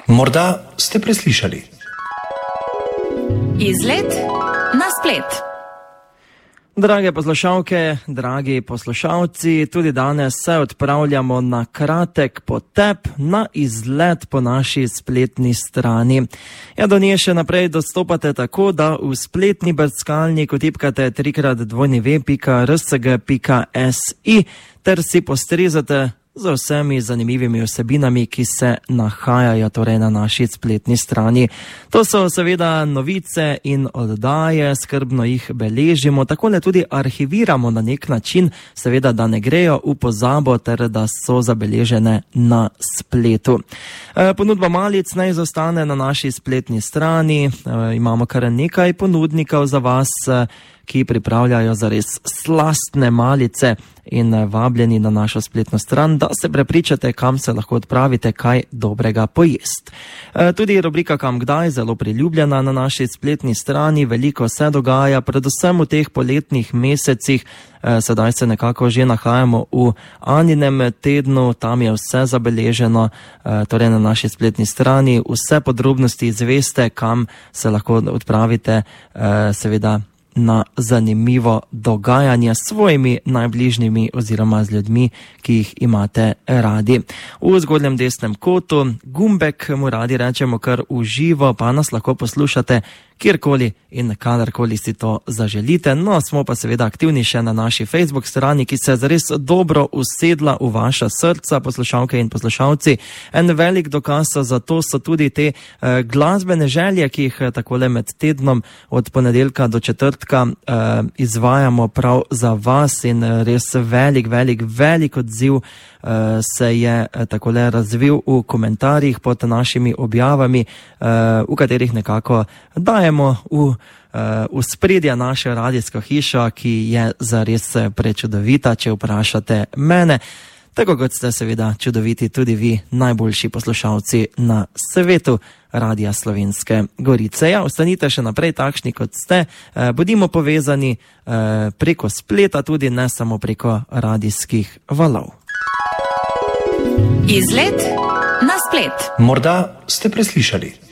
Morda ste preslišali. Izlet na splet. Drage poslušalke, dragi poslušalci, tudi danes se odpravljamo na kratek potep na izlet po naši spletni strani. Do nje še naprej dostopate tako, da v spletni brskalnik vtipkate 3x2v.rsg.si ter si postrezate z vsemi zanimivimi vsebinami, ki se nahajajo torej na naši spletni strani. To so seveda novice in oddaje, skrbno jih beležimo, takole tudi arhiviramo na nek način, seveda, da ne grejo v pozabo ter da so zabeležene na spletu. Ponudba malic naj zostane na naši spletni strani, imamo kar nekaj ponudnikov za vas, ki pripravljajo zares slastne malice in vabljeni na našo spletno stran, da se prepričate, kam se lahko odpravite kaj dobrega pojest. Tudi rubrika Kam kdaj, zelo priljubljena na naši spletni strani, veliko se dogaja, predvsem v teh poletnih mesecih. Sedaj se nekako že nahajamo v Aninem tednu, tam je vse zabeleženo, torej na naši spletni strani, vse podrobnosti izveste, kam se lahko odpravite, seveda na zanimivo dogajanje s svojimi najbližnjimi oziroma z ljudmi, ki jih imate radi. V zgornjem desnem kotu gumbek mu radi rečemo kar v živo, pa nas lahko poslušate kjerkoli in kadarkoli si to zaželite. No, smo pa seveda aktivni še na naši Facebook strani, ki se je zares dobro usedla v vaša srca, poslušalke in poslušalci. En velik dokaz za to so tudi te glasbene želje, ki jih takole med tednom od ponedeljka do četrtka izvajamo prav za vas, in res velik odziv se je takole razvil v komentarjih pod našimi objavami, v katerih nekako dajemo v spredje naša radijska hiša, ki je zares prečudovita, če vprašate mene. Tako kot ste seveda čudoviti tudi vi, najboljši poslušalci na svetu Radia Slovenske Gorice. Ostanite še naprej takšni, kot ste. Bodimo povezani preko spleta, tudi ne samo preko radijskih valov. Izlet na splet. Morda ste preslišali.